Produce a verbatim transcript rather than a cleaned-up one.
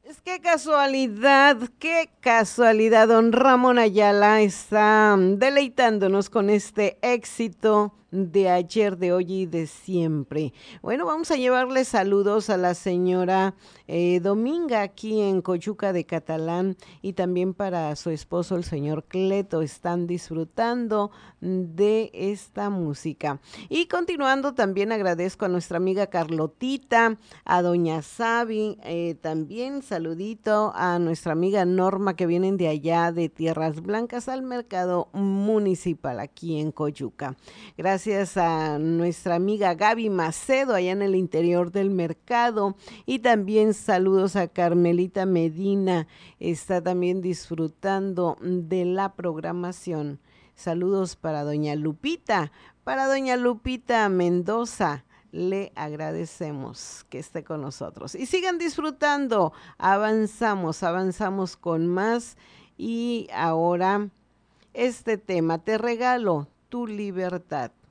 Es que casualidad, qué casualidad, don Ramón Ayala está mm, deleitándonos con este éxito de ayer, de hoy y de siempre. Bueno, vamos a llevarle saludos a la señora eh, Dominga aquí en Coyuca de Catalán y también para su esposo, el señor Cleto. Están disfrutando de esta música. Y continuando, también agradezco a nuestra amiga Carlotita, a doña Sabi, eh, también saludito a nuestra amiga Norma que vienen de allá de Tierras Blancas al mercado municipal aquí en Coyuca. Gracias a nuestra amiga Gaby Macedo allá en el interior del mercado y también saludos a Carmelita Medina, está también disfrutando de la programación. Saludos para doña Lupita, para doña Lupita Mendoza, le agradecemos que esté con nosotros. Y sigan disfrutando, avanzamos, avanzamos con más. Y ahora este tema, te regalo tu libertad.